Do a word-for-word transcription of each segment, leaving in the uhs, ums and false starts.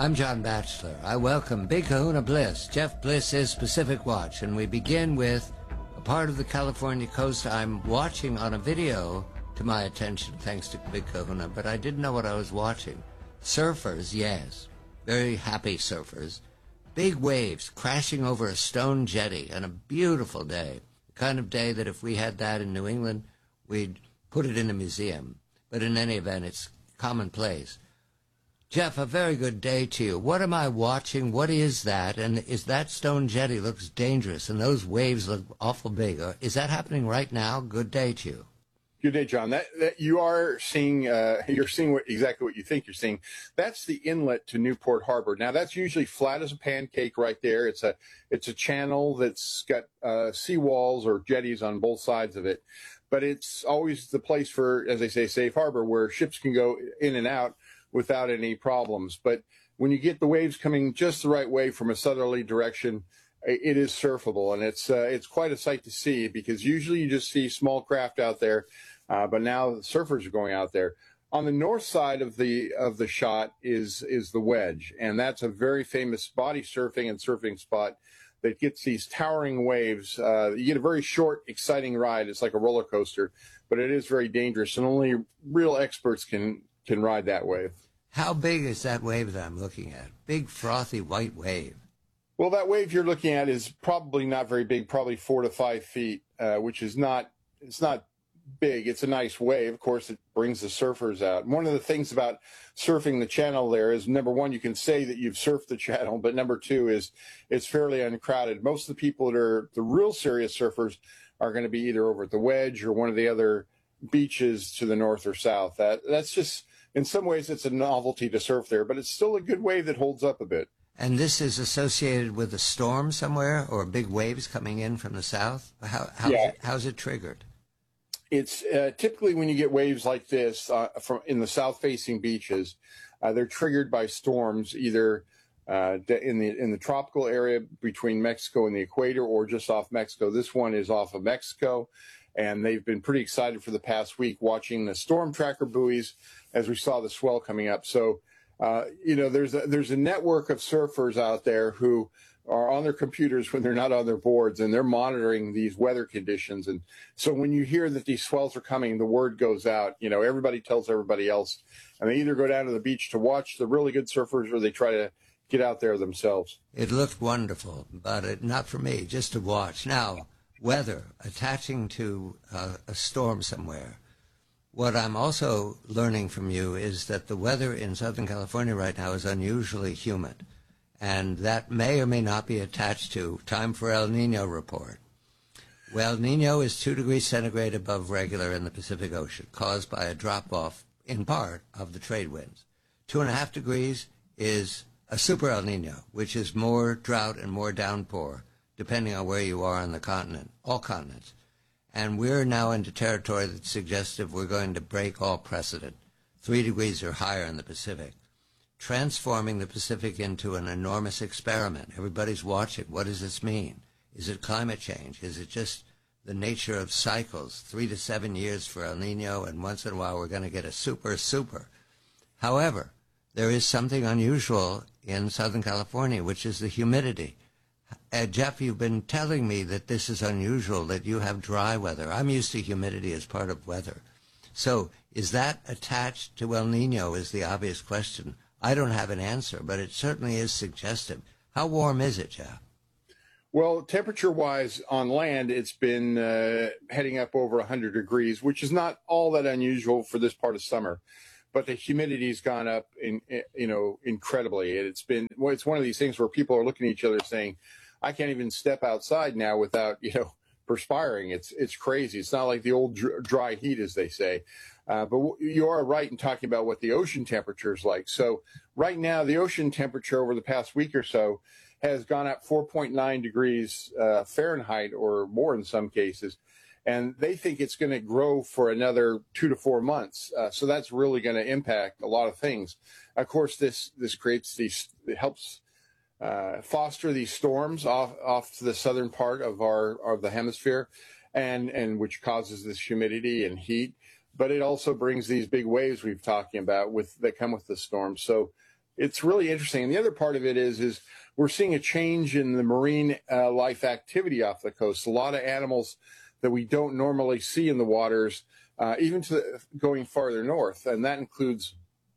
I'm John Batchelor. I welcome Big Kahuna Bliss. Jeff Bliss is Pacific Watch, and we begin with a part of the California coast I'm watching on a video to my attention, thanks to Big Kahuna, but I didn't know what I was watching. Surfers, yes. Very happy surfers. Big waves crashing over a stone jetty on a beautiful day. The kind of day that if we had that in New England, we'd put it in a museum. But in any event, it's commonplace. Jeff, a very good day to you. What am I watching? What is that? And is that stone jetty looks dangerous, and those waves look awful big. Is that happening right now? Good day to you. Good day, John. That, that you are seeing, uh, you're seeing what, exactly what you think you're seeing. That's the inlet to Newport Harbor. Now, that's usually flat as a pancake right there. It's a, it's a channel that's got uh, seawalls or jetties on both sides of it. But it's always the place for, as they say, safe harbor, where ships can go in and out without any problems. But when you get the waves coming just the right way from a southerly direction, it is surfable, and it's uh, it's quite a sight to see, because usually you just see small craft out there, uh, but now the surfers are going out there. On the north side of the of the shot is is the Wedge, and that's a very famous body surfing and surfing spot that gets these towering waves. Uh, you get a very short, exciting ride. It's like a roller coaster, but it is very dangerous, and only real experts can can ride that wave. How big is that wave that I'm looking at? Big, frothy, white wave. Well, that wave you're looking at is probably not very big, probably four to five feet, uh, which is not, it's not big. It's a nice wave. Of course, it brings the surfers out. And one of the things about surfing the channel there is, number one, you can say that you've surfed the channel, but number two is it's fairly uncrowded. Most of the people that are the real serious surfers are going to be either over at the Wedge or one of the other beaches to the north or south. That That's just, in some ways, it's a novelty to surf there, but it's still a good wave that holds up a bit. And this is associated with a storm somewhere, or big waves coming in from the south? How, how yeah. it, how's it triggered? It's uh, typically when you get waves like this uh, from in the south-facing beaches, uh, they're triggered by storms, either uh, in the in the tropical area between Mexico and the equator, or just off Mexico. This one is off of Mexico, and they've been pretty excited for the past week watching the storm tracker buoys as we saw the swell coming up. So. Uh, you know, there's a, there's a network of surfers out there who are on their computers when they're not on their boards, and they're monitoring these weather conditions. And so when you hear that these swells are coming, the word goes out. You know, everybody tells everybody else, and they either go down to the beach to watch the really good surfers, or they try to get out there themselves. It looked wonderful, but it, not for me, just to watch. Now, weather, attaching to uh, a storm somewhere. What I'm also learning from you is that the weather in Southern California right now is unusually humid, and that may or may not be attached to time for El Nino report. Well, El Nino is two degrees centigrade above regular in the Pacific Ocean, caused by a drop-off, in part, of the trade winds. Two and a half degrees is a super El Nino, which is more drought and more downpour, depending on where you are on the continent, all continents. And we're now into territory that suggests that we're going to break all precedent, three degrees or higher in the Pacific, transforming the Pacific into an enormous experiment. Everybody's watching. What does this mean? Is it climate change? Is it just the nature of cycles, three to seven years for El Nino, and once in a while we're going to get a super, super? However, there is something unusual in Southern California, which is the humidity. Uh, Jeff, you've been telling me that this is unusual, that you have dry weather. I'm used to humidity as part of weather. So is that attached to El Nino is the obvious question. I don't have an answer, but it certainly is suggestive. How warm is it, Jeff? Well, temperature-wise on land, it's been uh, heading up over one hundred degrees, which is not all that unusual for this part of summer. But the humidity's gone up, in, you know, incredibly. It's been, well, it's one of these things where people are looking at each other saying, I can't even step outside now without, you know, perspiring. It's it's crazy. It's not like the old dry heat, as they say. Uh, but you are right in talking about what the ocean temperature is like. So right now, the ocean temperature over the past week or so has gone up four point nine degrees uh, Fahrenheit or more in some cases. And they think it's going to grow for another two to four months. Uh, so that's really going to impact a lot of things. Of course, this this creates these, it helps uh, foster these storms off off to the southern part of our of the hemisphere, and and which causes this humidity and heat. But it also brings these big waves we've talking about with that come with the storm. So it's really interesting. And the other part of it is, is we're seeing a change in the marine uh, life activity off the coast. A lot of animals that we don't normally see in the waters, uh, even to the, going farther north, and that includes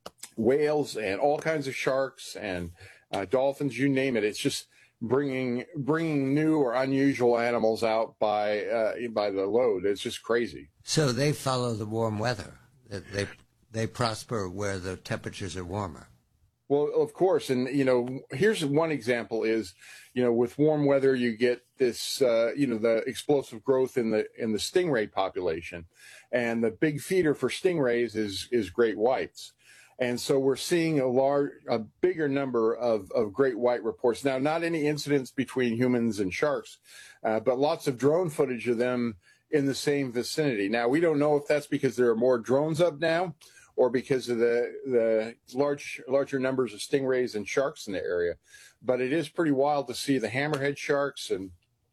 whales and all kinds of sharks and uh, dolphins, you name it. It's just bringing bringing new or unusual animals out by uh, by the load. It's just crazy. So they follow the warm weather. They they prosper where the temperatures are warmer. Well, of course, and you know, here's one example: is you know, with warm weather, you get this, uh, you know, the explosive growth in the in the stingray population, and the big feeder for stingrays is is great whites. And so we're seeing a large, a bigger number of, of great white reports. Now, not any incidents between humans and sharks, uh, but lots of drone footage of them in the same vicinity. Now, we don't know if that's because there are more drones up now or because of the, the large, larger numbers of stingrays and sharks in the area. But it is pretty wild to see the hammerhead sharks and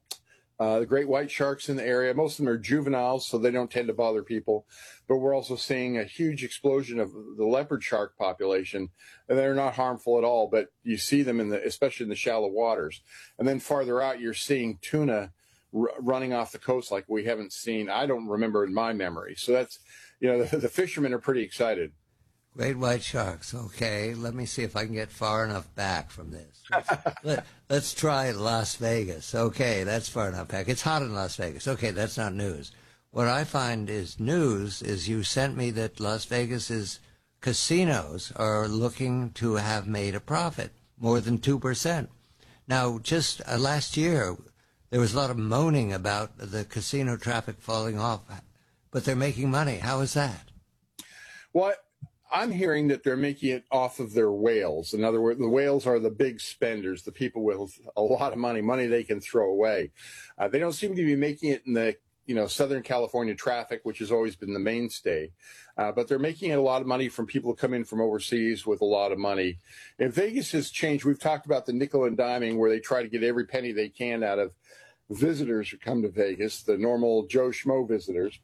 Uh, the great white sharks in the area. Most of them are juveniles, so they don't tend to bother people. But we're also seeing a huge explosion of the leopard shark population. And they're not harmful at all, but you see them in the, especially in the shallow waters. And then farther out, you're seeing tuna r- running off the coast like we haven't seen. I don't remember in my memory. So that's, you know, the, the fishermen are pretty excited. Great white sharks. Okay, let me see if I can get far enough back from this. Let's, let, let's try Las Vegas. Okay, that's far enough back. It's hot in Las Vegas. Okay, that's not news. What I find is news is you sent me that Las Vegas's casinos are looking to have made a profit, more than two percent. Now, just uh, last year, there was a lot of moaning about the casino traffic falling off, but they're making money. How is that? What? I'm hearing that they're making it off of their whales. In other words, the whales are the big spenders, the people with a lot of money, money they can throw away. Uh, they don't seem to be making it in the, you know, Southern California traffic, which has always been the mainstay. Uh, but they're making a lot of money from people who come in from overseas with a lot of money. And Vegas has changed. We've talked about the nickel and diming, where they try to get every penny they can out of visitors who come to Vegas, the normal Joe Schmo visitors.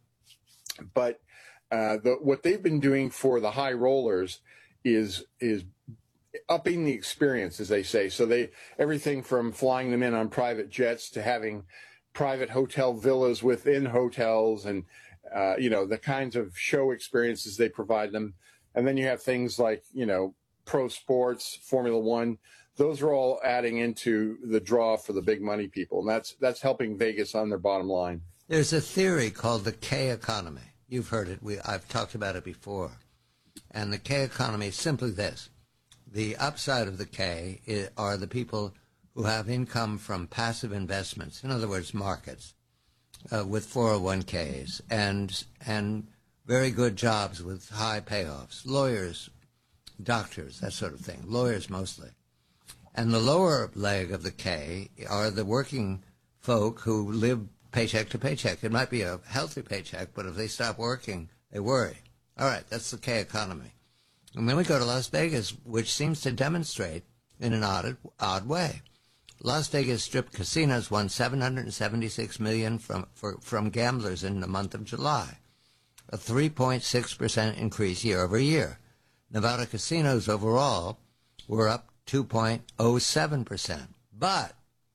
But Uh, the, what they've been doing for the high rollers is is upping the experience, as they say. So they everything from flying them in on private jets to having private hotel villas within hotels, and uh, you know, the kinds of show experiences they provide them. And then you have things like, you know, pro sports, Formula One. Those are all adding into the draw for the big money people, and that's that's helping Vegas on their bottom line. There's a theory called the K economy. You've heard it. We, I've talked about it before. And the K economy is simply this. The upside of the K is, are the people who have income from passive investments, in other words, markets, uh, with four oh one Ks, and, and very good jobs with high payoffs, lawyers, doctors, that sort of thing, lawyers mostly. And the lower leg of the K are the working folk who live paycheck to paycheck. It might be a healthy paycheck, but if they stop working, they worry. All right, that's the K economy. And then we go to Las Vegas, which seems to demonstrate in an odd, odd way. Las Vegas Strip casinos won seven hundred seventy-six million dollars from, for, from gamblers in the month of July, a three point six percent increase year over year. Nevada casinos overall were up two point oh seven percent. But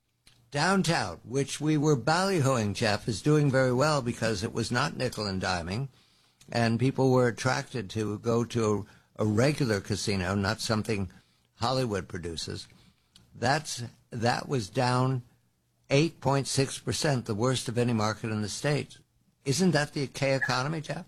downtown, which we were ballyhooing, Jeff, is doing very well because it was not nickel and diming, and people were attracted to go to a, a regular casino, not something Hollywood produces. That's that was down eight point six percent, the worst of any market in the state. Isn't that the K economy, Jeff?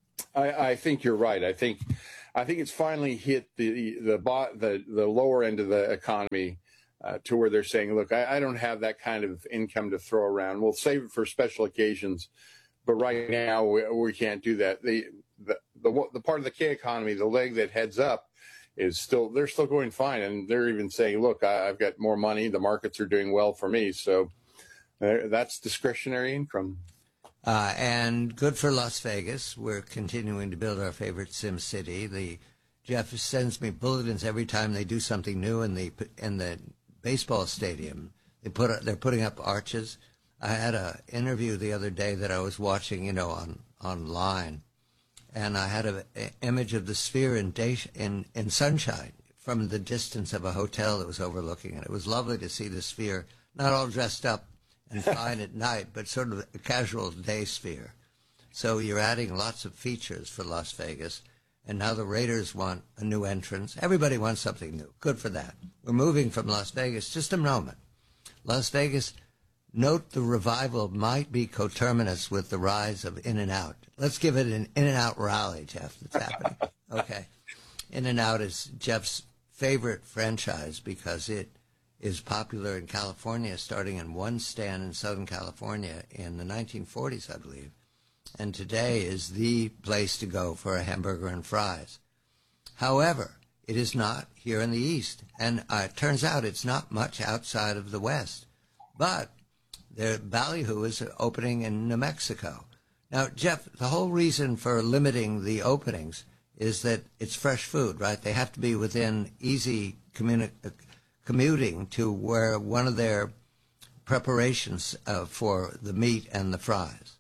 I, I think you're right. I think I think it's finally hit the the the, the lower end of the economy. Uh, to where they're saying, look, I, I don't have that kind of income to throw around. We'll save it for special occasions, but right now we, we can't do that. The, the the the part of the K economy, the leg that heads up, is still they're still going fine, and they're even saying, look, I, I've got more money. The markets are doing well for me, so uh, that's discretionary income. Uh, and good for Las Vegas. We're continuing to build our favorite Sim City. The Jeff sends me bulletins every time they do something new in the in the baseball stadium. They put they're putting up arches. I had an interview the other day that I was watching, you know, on online, and I had an image of the Sphere in day, in in sunshine from the distance of a hotel that was overlooking it. It was lovely to see the Sphere, not all dressed up and fine at night, but sort of a casual day Sphere. So you're adding lots of features for Las Vegas, and now the Raiders want a new entrance. Everybody wants something new. Good for that. We're moving from Las Vegas. Just a moment. Las Vegas, note the revival might be coterminous with the rise of In-N-Out. Let's give it an In-N-Out rally, Jeff, that's happening. Okay. In-N-Out is Jeff's favorite franchise because it is popular in California, starting in one stand in Southern California in the nineteen forties, I believe. And today is the place to go for a hamburger and fries. However, it is not here in the East, and uh, it turns out it's not much outside of the West. But the Ballyhoo is opening in New Mexico. Now, Jeff, the whole reason for limiting the openings is that it's fresh food, right? They have to be within easy communi- commuting to where one of their preparations uh, for the meat and the fries.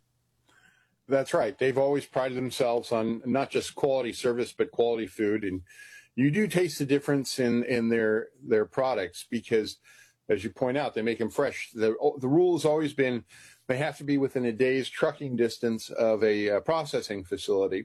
That's right. They've always prided themselves on not just quality service, but quality food. And you do taste the difference in, in their their products because, as you point out, they make them fresh. The, the rule has always been they have to be within a day's trucking distance of a uh, processing facility.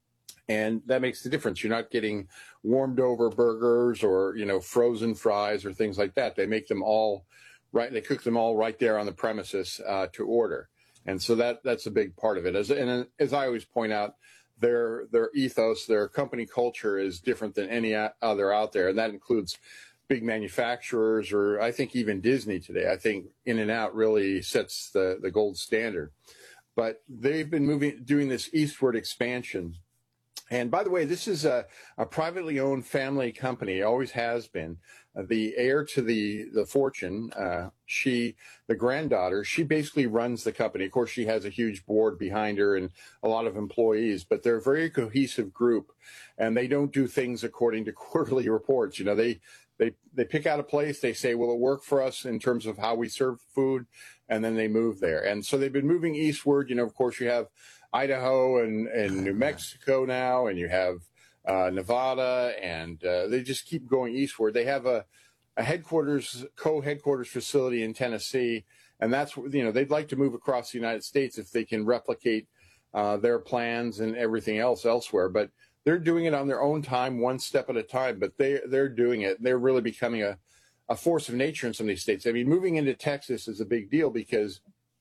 And that makes the difference. You're not getting warmed over burgers or, you know, frozen fries or things like that. They make them all right. They cook them all right there on the premises uh, to order. And so that that's a big part of it. As and as I always point out, their their ethos, their company culture is different than any other out there, and that includes big manufacturers, or I think even Disney today. I think In-N-Out really sets the the gold standard. But they've been moving, doing this eastward expansion. And by the way, this is a, a privately owned family company. It always has been. Uh, the heir to the, the fortune, uh, she, the granddaughter, she basically runs the company. Of course, she has a huge board behind her and a lot of employees, but they're a very cohesive group, and they don't do things according to quarterly reports. You know, they, they, they pick out a place, they say, will it work for us in terms of how we serve food? And then they move there. And so they've been moving eastward. You know, of course, you have Idaho and, and New Mexico now, and you have uh, Nevada, and uh, they just keep going eastward. They have a, a headquarters, co-headquarters facility in Tennessee, and that's, you know, they'd like to move across the United States if they can replicate uh, their plans and everything else elsewhere. But they're doing it on their own time, one step at a time, but they, they're doing it. They're really becoming a, a force of nature in some of these states. I mean, moving into Texas is a big deal because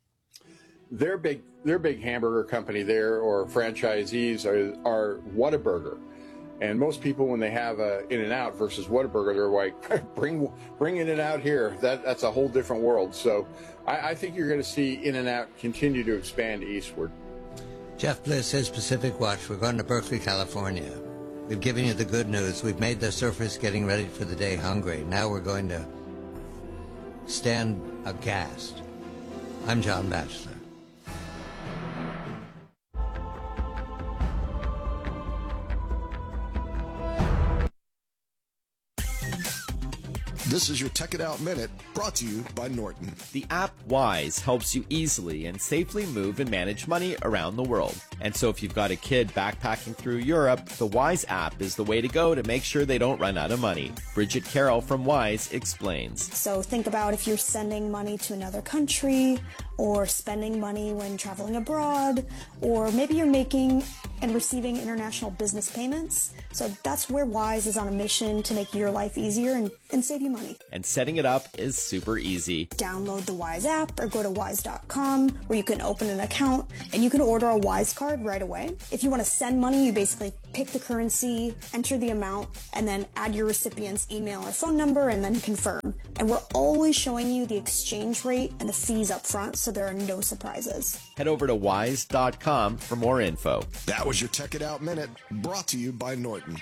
their big their big hamburger company there, or franchisees, are, are Whataburger. And most people, when they have a In-N-Out versus Whataburger, they're like, bring bring In-N-Out here. That that's a whole different world. So I, I think you're going to see In-N-Out continue to expand eastward. Jeff Bliss says Pacific Watch. We're going to Berkeley, California. We've given you the good news. We've made the surfers getting ready for the day hungry. Now we're going to stand aghast. I'm John Batchelor. This is your Tech It Out Minute, brought to you by Norton. The app Wise helps you easily and safely move and manage money around the world. And so if you've got a kid backpacking through Europe, the Wise app is the way to go to make sure they don't run out of money. Bridget Carroll from Wise explains. So think about if you're sending money to another country, or spending money when traveling abroad, or maybe you're making and receiving international business payments. So that's where Wise is on a mission to make your life easier and, and save you money. And setting it up is super easy. Download the Wise app or go to wise dot com where you can open an account and you can order a Wise card right away. If you want to send money, you basically pick the currency, enter the amount, and then add your recipient's email or phone number and then confirm. And we're always showing you the exchange rate and the fees up front, so there are no surprises. Head over to wise dot com for more info. That was your Tech It Out Minute, brought to you by Norton.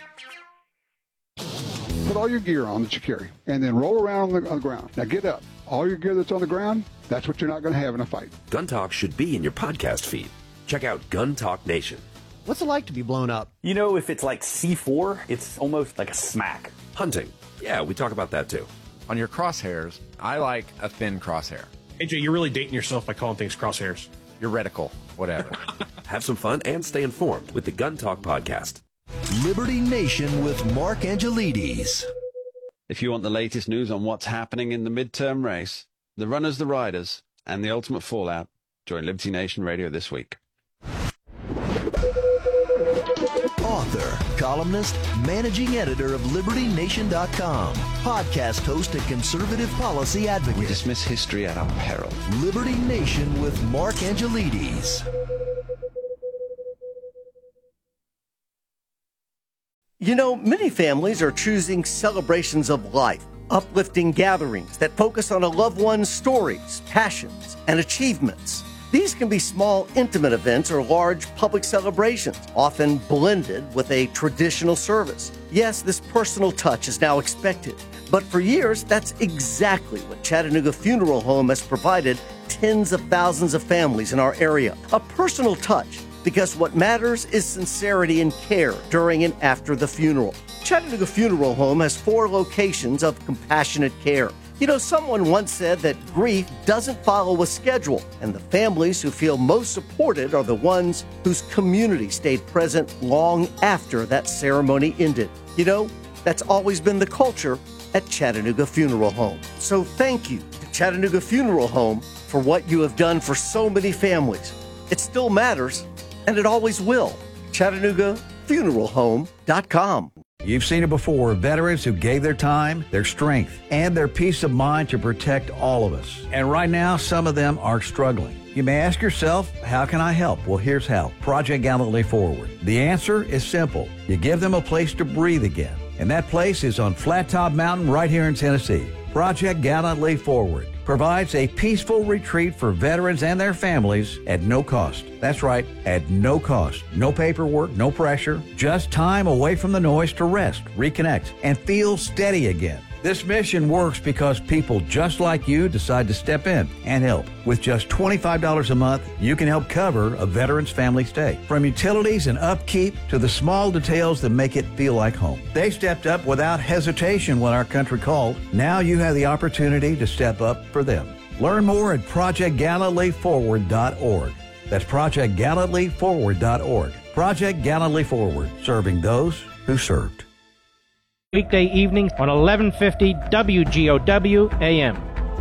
Put all your gear on that you carry, and then roll around on the, on the ground. Now get up. All your gear that's on the ground, that's what you're not going to have in a fight. Gun Talk should be in your podcast feed. Check out Gun Talk Nation. What's it like to be blown up? You know, if it's like C four, it's almost like a smack. Hunting. Yeah, we talk about that too. On your crosshairs, I like a thin crosshair. A J, you're really dating yourself by calling things crosshairs. Your reticle, whatever. Have some fun and stay informed with the Gun Talk podcast. Liberty Nation with Mark Angelides. If you want the latest news on what's happening in the midterm race, the runners, the riders, and the ultimate fallout, join Liberty Nation Radio this week. Author, columnist, managing editor of Liberty Nation dot com, podcast host and conservative policy advocate. We dismiss history at our peril. Liberty Nation with Mark Angelides. You know, many families are choosing celebrations of life, uplifting gatherings that focus on a loved one's stories, passions, and achievements. These can be small, intimate events or large public celebrations, often blended with a traditional service. Yes, this personal touch is now expected, but for years, that's exactly what Chattanooga Funeral Home has provided tens of thousands of families in our area. A personal touch, because what matters is sincerity and care during and after the funeral. Chattanooga Funeral Home has four locations of compassionate care. You know, someone once said that grief doesn't follow a schedule, and the families who feel most supported are the ones whose community stayed present long after that ceremony ended. You know, that's always been the culture at Chattanooga Funeral Home. So thank you to Chattanooga Funeral Home for what you have done for so many families. It still matters, and it always will. Chattanooga Funeral Home dot com. You've seen it before, veterans who gave their time, their strength, and their peace of mind to protect all of us. And right now, some of them are struggling. You may ask yourself, how can I help? Well, here's how. Project Gallantly Forward. The answer is simple. You give them a place to breathe again. And that place is on Flat Top Mountain right here in Tennessee. Project Gallantly Forward provides a peaceful retreat for veterans and their families at no cost. That's right, at no cost. No paperwork, no pressure, just time away from the noise to rest, reconnect, and feel steady again. This mission works because people just like you decide to step in and help. With just twenty-five dollars a month, you can help cover a veteran's family stay. From utilities and upkeep to the small details that make it feel like home. They stepped up without hesitation when our country called. Now you have the opportunity to step up for them. Learn more at Project Gallantly Forward dot org. That's Project Gallantly Forward dot org. Project Gallantly Forward, serving those who served. Weekday evenings on eleven fifty W G O W A M.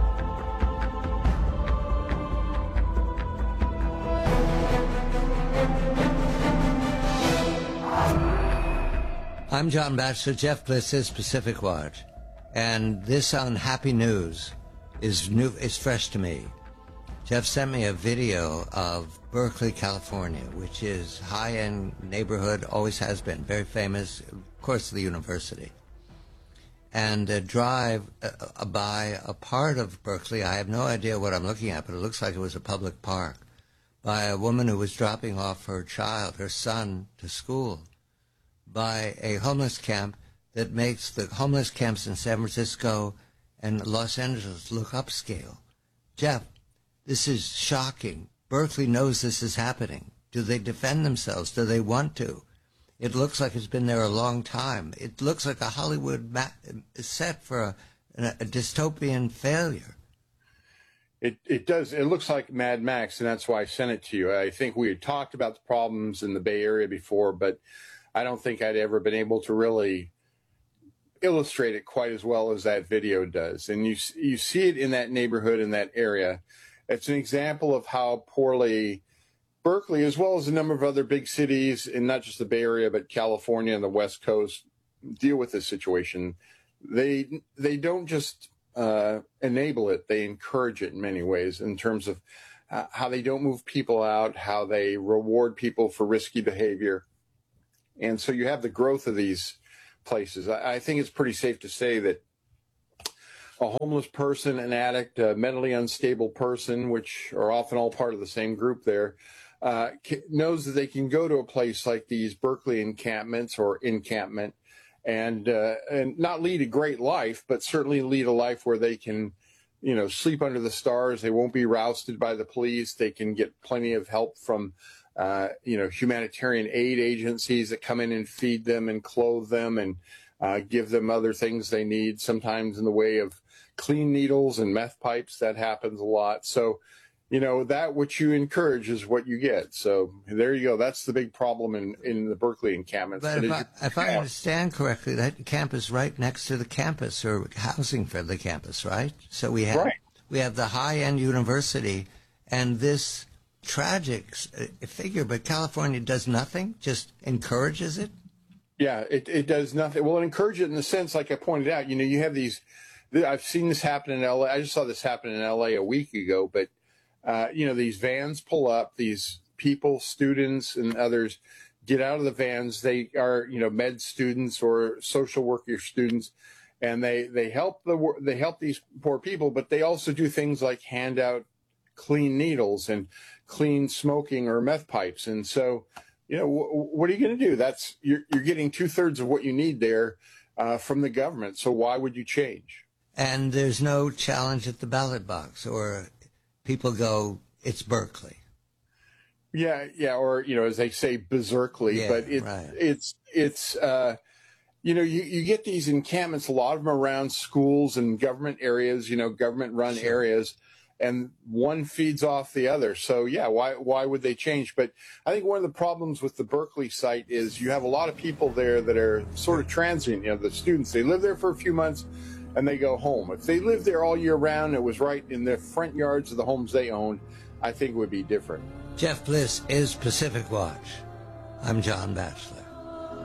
I'm John Batchelor. Jeff Bliss is Pacific Watch, and this unhappy news is new. Is fresh to me. Jeff sent me a video of Berkeley, California, which is high-end neighborhood, always has been, very famous, of course, the university. And a drive uh, by a part of Berkeley, I have no idea what I'm looking at, but it looks like it was a public park, by a woman who was dropping off her child, her son, to school, by a homeless camp that makes the homeless camps in San Francisco and Los Angeles look upscale. Jeff, this is shocking. Berkeley knows this is happening. Do they defend themselves? Do they want to? It looks like it's been there a long time. It looks like a Hollywood ma- set for a, a, a dystopian failure. It it does. It looks like Mad Max, and that's why I sent it to you. I think we had talked about the problems in the Bay Area before, but I don't think I'd ever been able to really illustrate it quite as well as that video does. And you you see it in that neighborhood, in that area. It's an example of how poorly Berkeley, as well as a number of other big cities, and not just the Bay Area, but California and the West Coast, deal with this situation. They they don't just uh, enable it; they encourage it in many ways, in terms of uh, how they don't move people out, how they reward people for risky behavior, and so you have the growth of these places. I, I think it's pretty safe to say that a homeless person, an addict, a mentally unstable person, which are often all part of the same group there, uh, knows that they can go to a place like these Berkeley encampments or encampment and uh, and not lead a great life, but certainly lead a life where they can, you know, sleep under the stars. They won't be rousted by the police. They can get plenty of help from, uh, you know, humanitarian aid agencies that come in and feed them and clothe them and uh, give them other things they need, sometimes in the way of clean needles and meth pipes. That happens a lot. So, you know, that which you encourage is what you get. So there you go. That's the big problem in, in the Berkeley encampments. But And if as I, you- if I understand correctly, that camp is right next to the campus or housing for the campus, right? So we have Right. we have the high-end university and this tragic uh, figure, but California does nothing, just encourages it. Yeah, it, it does nothing. Well, it encourages it in the sense, like I pointed out, you know, you have these, I've seen this happen in L A. I just saw this happen in L A a week ago, but, uh, you know, these vans pull up, these people, students and others get out of the vans. They are, you know, med students or social worker students, and they, they help the, they help these poor people, but they also do things like hand out clean needles and clean smoking or meth pipes. And so, you know, w- what are you going to do? That's, you're, you're getting two thirds of what you need there uh, from the government. So why would you change? And there's no challenge at the ballot box, or people go, it's Berkeley. Yeah. Yeah. Or, you know, as they say, berserkly, Yeah, but it, right. it's, it's, uh, you know, you, you get these encampments, a lot of them around schools and government areas, you know, government run Sure. areas, and one feeds off the other. So yeah, why, why would they change? But I think one of the problems with the Berkeley site is you have a lot of people there that are sort of transient, you know, the students, they live there for a few months and they go home. If they lived there all year round, it was right in the front yards of the homes they owned, I think it would be different. Jeff Bliss is Pacific Watch. I'm John Batchelor.